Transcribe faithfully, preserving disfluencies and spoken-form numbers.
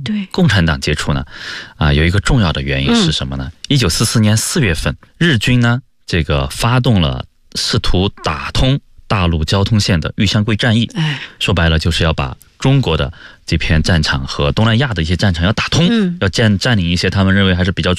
共产党接触呢，啊，有一个重要的原因是什么呢？一九四四年四月份，日军呢这个发动了试图打通大陆交通线的玉香桂战役，说白了就是要把中国的这片战场和东南亚的一些战场要打通，要占占领一些他们认为还是比较